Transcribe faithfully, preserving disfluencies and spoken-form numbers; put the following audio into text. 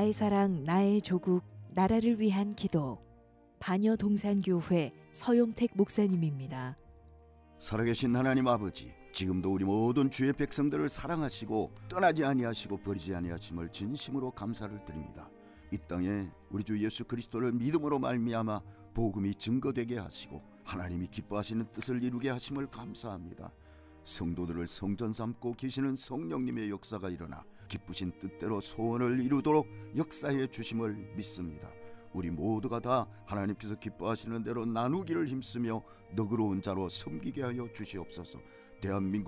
나의 사랑, 나의 조국, 나라를 위한 기도. 반여동산교회 서용택 목사님입니다. 살아계신 하나님 아버지, 지금도 우리 모든 주의 백성들을 사랑하시고 떠나지 아니하시고 버리지 아니하심을 진심으로 감사를 드립니다. 이 땅에 우리 주 예수 그리스도를 믿음으로 말미암아 복음이 증거되게 하시고 하나님이 기뻐하시는 뜻을 이루게 하심을 감사합니다. 성도들을 성전 삼고 계시는 성령님의 역사가 일어나 기쁘신 뜻대로 소원을 이루도록 역사해 주심을 믿습니다. 우리 모두가 다 하나님께서 기뻐하시는 대로 나누기를 힘쓰며 너그러운 자로 섬기게 하여 주시옵소서. 대한민국